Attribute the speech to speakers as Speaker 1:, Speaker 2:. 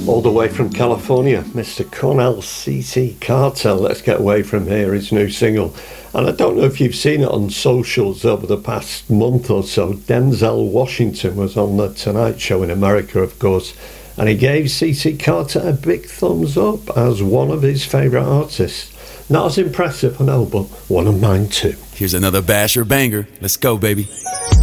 Speaker 1: All the way from California, Mr. Cornell CC Carter. Let's Get Away From Here, his new single. And I don't know if you've seen it on socials over the past month or so. Denzel Washington was on the Tonight Show in America, of course, and he gave CC Carter a big thumbs up as one of his favourite artists. Not as impressive, I know, but one of mine too.
Speaker 2: Here's another basher banger. Let's go, baby.